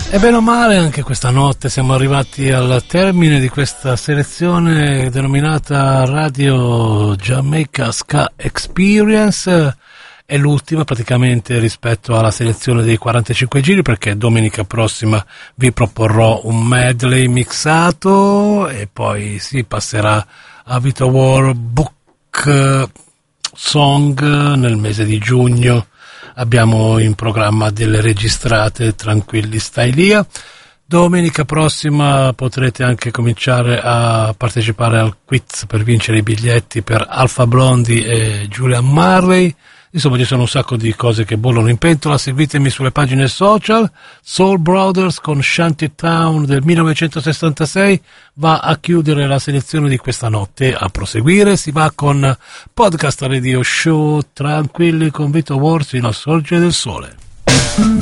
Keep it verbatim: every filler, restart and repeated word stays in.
E bene o male anche questa notte siamo arrivati al termine di questa selezione denominata Radio Jamaica Ska Experience. È l'ultima praticamente rispetto alla selezione dei quarantacinque giri, perché domenica prossima vi proporrò un medley mixato e poi si passerà a Vito War Book Song nel mese di giugno. Abbiamo in programma delle registrate, tranquilli stai lì. Domenica prossima potrete anche cominciare a partecipare al quiz per vincere i biglietti per Alpha Blondy e Julian Marley. Insomma, ci sono un sacco di cose che bollono in pentola. Seguitemi sulle pagine social. Soul Brothers con Shantytown del millenovecentosessantasei va a chiudere la selezione di questa notte. A proseguire si va con Podcast Radio Show, tranquilli con Vito Wars fino al sorgere del sole.